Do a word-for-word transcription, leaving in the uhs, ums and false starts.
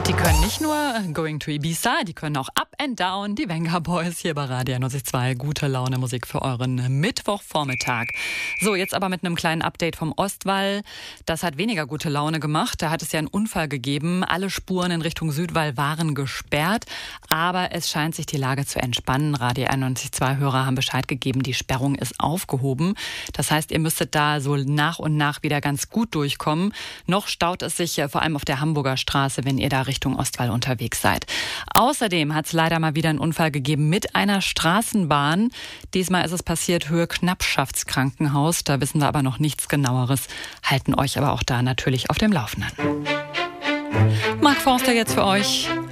Die können nicht nur Going to Ibiza, die können auch Up and Down, die Venga Boys hier bei Radio einundneunzig Komma zwei. Gute Laune Musik für euren Mittwochvormittag. So, jetzt aber mit einem kleinen Update vom Ostwall. Das hat weniger gute Laune gemacht. Da hat es ja einen Unfall gegeben. Alle Spuren in Richtung Südwall waren gesperrt. Aber es scheint sich die Lage zu entspannen. Radio einundneunzig Komma zwei Hörer haben Bescheid gegeben, die Sperrung ist aufgehoben. Das heißt, ihr müsstet da so nach und nach wieder ganz gut durchkommen. Noch staut es sich vor allem auf der Hamburger Straße, wenn ihr da Richtung Ostwall unterwegs seid. Außerdem hat es leider mal wieder einen Unfall gegeben mit einer Straßenbahn. Diesmal ist es passiert Höhe Knappschaftskrankenhaus. Da wissen wir aber noch nichts Genaueres, halten euch aber auch da natürlich auf dem Laufenden. Mark Forster jetzt für euch.